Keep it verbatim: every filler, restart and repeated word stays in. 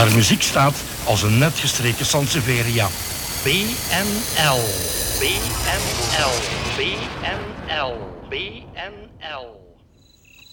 Haar muziek staat als een net gestreken Sansevieria. B N L. B N L. B N L. B N L.